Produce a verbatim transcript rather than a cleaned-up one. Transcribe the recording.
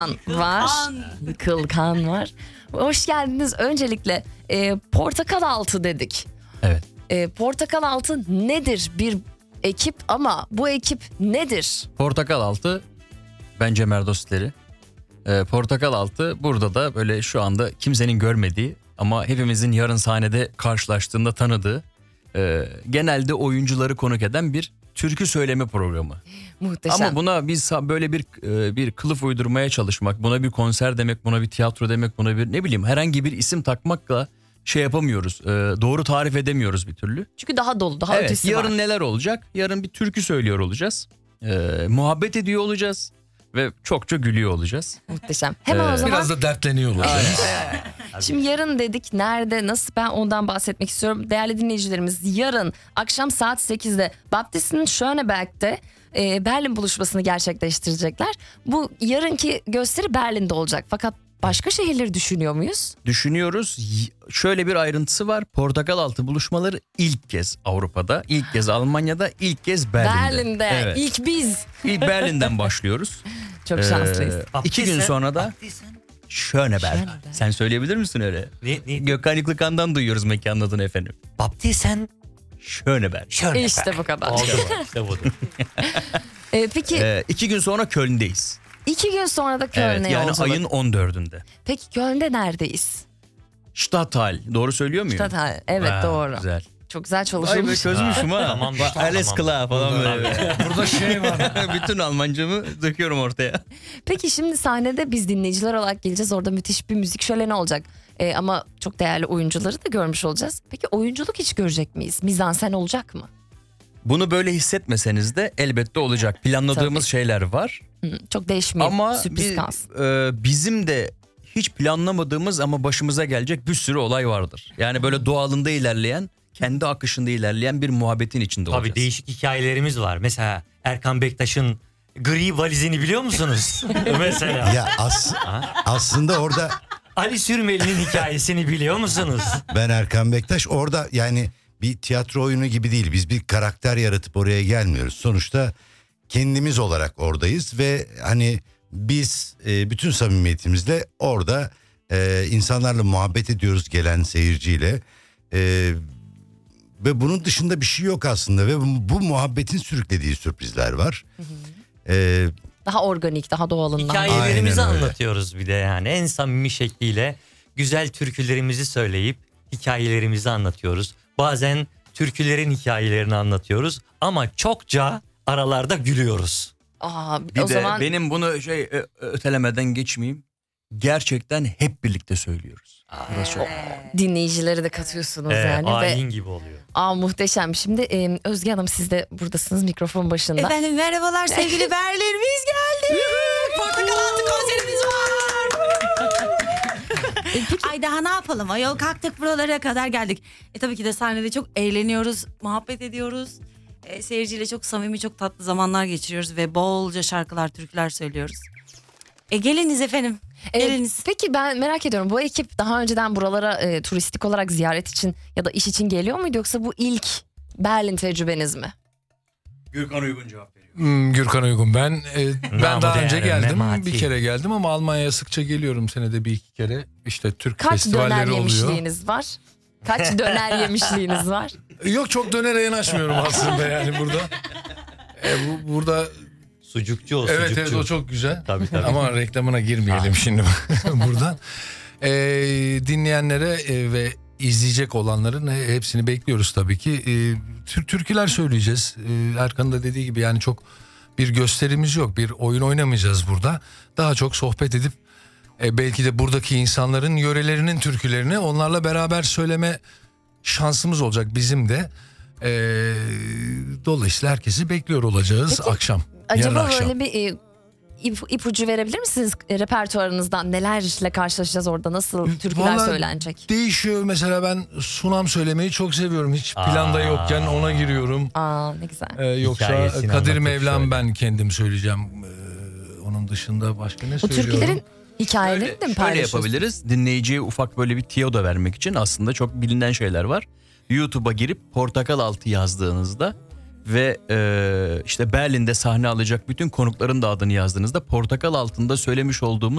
var. Yıkılgan var. Hoş geldiniz. Öncelikle e, portakal altı dedik. Evet. E, portakal altı nedir? Bir ekip ama bu ekip nedir? Portakal altı bence merdositleri. Ee, portakal altı burada da böyle şu anda kimsenin görmediği ama hepimizin yarın sahnede karşılaştığında tanıdığı, e, genelde oyuncuları konuk eden bir türkü söyleme programı. Muhteşem. Ama buna biz böyle bir e, bir kılıf uydurmaya çalışmak, buna bir konser demek, buna bir tiyatro demek, buna bir ne bileyim herhangi bir isim takmakla şey yapamıyoruz. E, doğru tarif edemiyoruz bir türlü. Çünkü daha dolu, daha Evet, ötesi yarın var. neler olacak? Yarın bir türkü söylüyor olacağız. E, muhabbet ediyor olacağız ve çokça gülüyor olacağız. Muhteşem. Hemen Ee, o zaman Biraz da dertleniyor olacağız. şimdi yarın dedik, nerede, nasıl, ben ondan bahsetmek istiyorum. Değerli dinleyicilerimiz, yarın akşam saat sekizde Baptist'in Schöneberg'de e, Berlin buluşmasını gerçekleştirecekler. Bu yarınki gösteri Berlin'de olacak. Fakat başka şehirleri düşünüyor muyuz? Düşünüyoruz. Y- Şöyle bir ayrıntısı var. Portakal altı buluşmaları ilk kez Avrupa'da, ilk kez Almanya'da, ilk kez Berlin'de. Berlin'de. Evet. İlk biz. İlk Berlin'den başlıyoruz. Çok şanslıyız. Ee, iki gün sonra da Schöneberg. Sen söyleyebilir misin öyle? Ne, ne? Gökhan Yıklıkan'dan duyuyoruz mekanın adını efendim. Baptisten Schöneberg. şöyle. İşte bu kadar. Oldu mu? İşte budur. E, peki Ee, iki gün sonra Köln'deyiz. iki gün sonra da Köln'e Evet, yani yolculuk. ayın on dördünde. Peki Köln'de neredeyiz? Stadtteil. Doğru söylüyor muyum? Stadtteil. Evet, Ha, doğru. Güzel. Çok güzel Ay be çalışılmış. çözmüşüm ha. Tamam, Bak, tamam. Alles klar falan böyle. Burada şey var. Bütün Almancamı döküyorum ortaya. Peki şimdi sahnede biz dinleyiciler olarak geleceğiz. Orada müthiş bir müzik şöleni olacak. Ee, ama çok değerli oyuncuları da görmüş olacağız. Peki oyunculuk hiç görecek miyiz? Mizansen olacak mı? Bunu böyle hissetmeseniz de elbette olacak. Planladığımız Tabii. şeyler var. Hı, çok değişmeyelim. Ama Sürpriz bi- kalsın. e, bizim de hiç planlamadığımız ama başımıza gelecek bir sürü olay vardır. Yani böyle doğalında ilerleyen, kendi akışında ilerleyen bir muhabbetin içinde olacağız. Tabii değişik hikayelerimiz var. Mesela Erkan Bektaş'ın gri valizini biliyor musunuz? Mesela. Ya as- aslında orada Ali Sürmeli'nin hikayesini biliyor musunuz? ben Erkan Bektaş orada yani bir tiyatro oyunu gibi değil. Biz bir karakter yaratıp oraya gelmiyoruz. Sonuçta kendimiz olarak oradayız ve hani biz e, bütün samimiyetimizle orada e, insanlarla muhabbet ediyoruz gelen seyirciyle. E, ve bunun dışında bir şey yok aslında ve bu, bu muhabbetin sürüklediği sürprizler var. E, Daha organik, daha doğalından. Hikayelerimizi Aynen öyle. anlatıyoruz bir de yani. En samimi şekliyle güzel türkülerimizi söyleyip hikayelerimizi anlatıyoruz. Bazen türkülerin hikayelerini anlatıyoruz ama çokça aralarda gülüyoruz. Aa, Bir o de zaman benim bunu şey ö- ötelemeden geçmeyeyim. Gerçekten hep birlikte söylüyoruz. Burası çok. dinleyicileri de katıyorsunuz Ee, yani. Ve, ayin gibi oluyor. aa, muhteşem. Şimdi e, Özge Hanım, siz de buradasınız mikrofon başında. Efendim merhabalar sevgili Berlin, biz geldik. Portakal altı konserimiz var. Ay daha ne yapalım, ayol kalktık buralara kadar geldik. E tabii ki de sahnede çok eğleniyoruz, muhabbet ediyoruz. E, seyirciyle çok samimi, çok tatlı zamanlar geçiriyoruz ve bolca şarkılar, türküler söylüyoruz. E geliniz efendim, Ee, geliniz. peki ben merak ediyorum, bu ekip daha önceden buralara e, turistik olarak ziyaret için ya da iş için geliyor muydu, yoksa bu ilk Berlin tecrübeniz mi? Gürkan Uygun cevap veriyor. Hmm, Gürkan Uygun ben. e, ben Namı daha önce değer, geldim. memati. Bir kere geldim ama Almanya'ya sıkça geliyorum senede bir iki kere. İşte Türk Kaç döner festivalleri oluyor. yemişliğiniz var? Kaç döner yemişliğiniz var? Yok, çok dönere yanaşmıyorum aslında yani burada. E, bu, burada Sucukçu o, evet sucukçu. evet o çok güzel. Tabii, tabii. Ama reklamına girmeyelim şimdi buradan. E, dinleyenlere e, ve izleyecek olanların hepsini bekliyoruz tabii ki. E, tür- türküler söyleyeceğiz. E, Erkan'ın da dediği gibi yani çok bir gösterimiz yok. Bir oyun oynamayacağız burada. Daha çok sohbet edip e, belki de buradaki insanların yörelerinin türkülerini onlarla beraber söyleme şansımız olacak bizim de. E, dolayısıyla herkesi bekliyor olacağız Peki, akşam. Yarın Acaba akşam. böyle bir e, ip- ipucu verebilir misiniz e, repertuarınızdan? Nelerle karşılaşacağız orada? Nasıl türküler Vallahi söylenecek? Değişiyor. Mesela ben sunam söylemeyi çok seviyorum. Hiç planda Aa. yokken ona giriyorum. Aa, ne güzel. Ee, yoksa Hikayesini Kadir anlatıp Mevlam söyle. ben kendim söyleyeceğim. Ee, onun dışında başka ne Bu söylüyorum? türkülerin hikayelerini Şöyle, de mi şöyle paylaşıyorsunuz? yapabiliriz. Dinleyiciye ufak böyle bir tiyo da vermek için aslında çok bilinen şeyler var. YouTube'a girip Portakal Altı yazdığınızda ve e, işte Berlin'de sahne alacak bütün konukların da adını yazdığınızda portakal altında söylemiş olduğumuz